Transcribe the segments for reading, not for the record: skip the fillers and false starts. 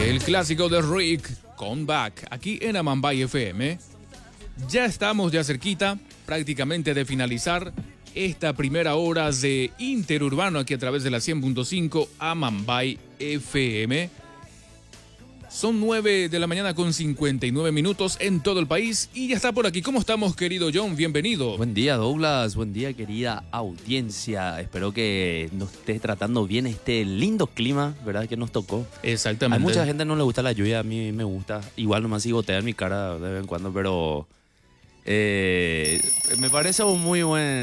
El clásico de Rick, Come Back, aquí en Amambay FM. Ya estamos ya cerquita, prácticamente de finalizar esta primera hora de Interurbano aquí a través de la 100.5 Amambay FM. Son 9 de la mañana con 59 minutos en todo el país y ya está por aquí. ¿Cómo estamos, querido John? Bienvenido. Buen día, Douglas. Buen día, querida audiencia. Espero que nos esté tratando bien este lindo clima, ¿verdad? Que nos tocó. Exactamente. A mucha gente no le gusta la lluvia, a mí me gusta. Igual nomás sí gotea en mi cara de vez en cuando, pero me parece un muy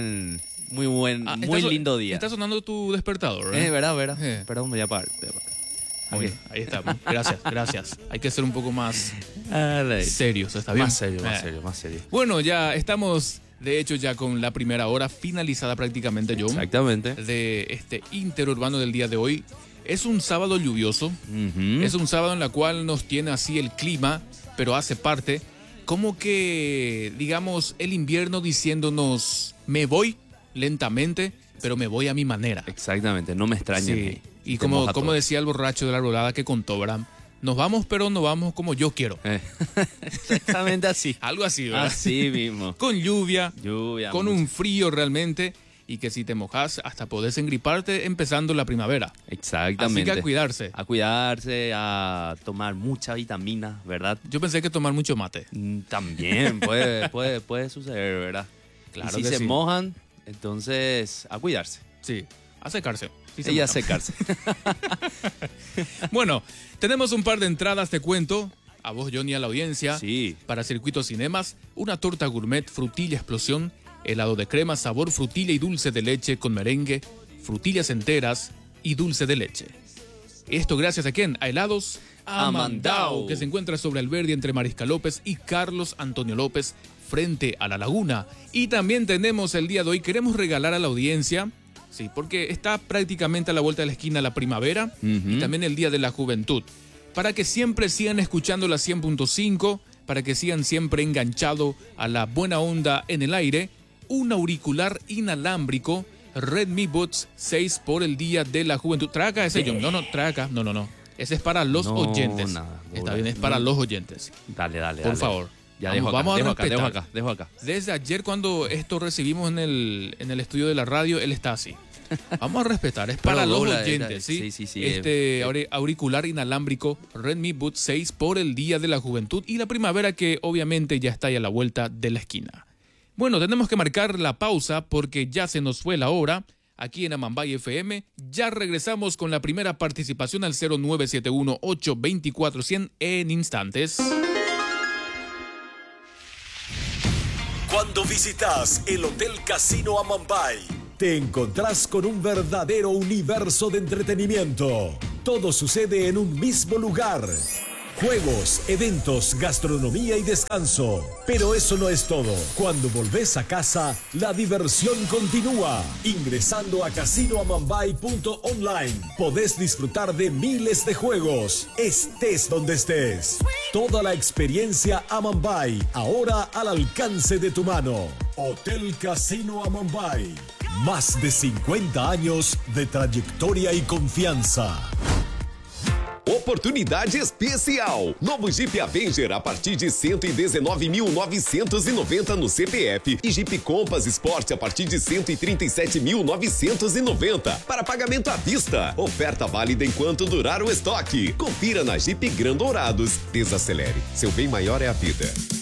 lindo día. Está sonando tu despertador, ¿eh? ¿Verdad? Perdón, voy a parar. Bueno, ahí está. Gracias. Hay que ser un poco más serios, ¿está bien? Más serio. Bueno, ya estamos, de hecho, ya con la primera hora finalizada prácticamente, John. Exactamente. De este interurbano del día de hoy. Es un sábado lluvioso. Es un sábado en la cual nos tiene así el clima, pero hace parte como que, digamos, el invierno diciéndonos, me voy lentamente, pero me voy a mi manera. Exactamente, no me extrañen. Sí. Y como decía el borracho de la arbolada que contó, ¿verdad? Nos vamos, pero no vamos como yo quiero. Exactamente así. Algo así, ¿verdad? Así mismo. Con lluvia con mucho. un frío realmente, y que si te mojas hasta podés engriparte empezando la primabera. Exactamente. Así que a cuidarse. A cuidarse, a tomar mucha vitamina, ¿verdad? Yo pensé que tomar mucho mate. También puede suceder, ¿verdad? Claro y si que se sí. mojan, entonces a cuidarse. Sí, a secarse. Y a secarse. Bueno, tenemos un par de entradas, te cuento, a vos, Johnny, a la audiencia. Sí. Para Circuito Cinemas, una torta gourmet, frutilla explosión, helado de crema, sabor frutilla y dulce de leche con merengue, frutillas enteras y dulce de leche. Esto gracias a quién? A Helados Amandao, que se encuentra sobre Alberdi entre Mariscal López y Carlos Antonio López, frente a la laguna. Y también tenemos el día de hoy, queremos regalar a la audiencia, sí, porque está prácticamente a la vuelta de la esquina la primavera y también el Día de la Juventud. Para que siempre sigan escuchando la 100.5, para que sigan siempre enganchados a la buena onda en el aire, un auricular inalámbrico Redmi Buds 6 por el Día de la Juventud. Trae acá ese, John. Trae acá. No. Ese es para los oyentes. Está bien, es para los oyentes. Dale. Por favor. Ya vamos a respetar. Dejo acá. Desde ayer cuando esto recibimos en el estudio de la radio, él está así. Vamos a respetar, es para los oyentes, ¿sí? Sí. Auricular inalámbrico Redmi Buds 6 por el Día de la Juventud y la primavera que obviamente ya está ahí a la vuelta de la esquina. Bueno, tenemos que marcar la pausa porque ya se nos fue la hora. Aquí en Amambay FM, ya regresamos con la primera participación al 0971-824-100 en instantes. Cuando visitas el Hotel Casino Amambay, te encontrás con un verdadero universo de entretenimiento. Todo sucede en un mismo lugar. Juegos, eventos, gastronomía y descanso. Pero eso no es todo. Cuando volvés a casa, la diversión continúa. Ingresando a casinoamambay.online, podés disfrutar de miles de juegos, estés donde estés. Toda la experiencia Amambay, ahora al alcance de tu mano. Hotel Casino Amambay. Más de 50 años de trayectoria y confianza. Oportunidade especial. Novo Jeep Avenger a partir de 119.990 no CPF e Jeep Compass Sport a partir de 137.990 para pagamento à vista. Oferta válida enquanto durar o estoque. Confira na Jeep Grand Dourados. Desacelere. Seu bem maior é a vida.